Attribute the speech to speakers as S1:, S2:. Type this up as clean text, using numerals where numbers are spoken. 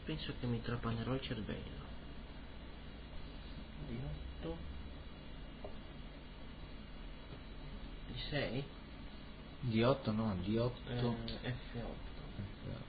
S1: Penso che mi trapanerò il cervello. Di 8. Di 6.
S2: Di 8 no, di 8.
S1: F8.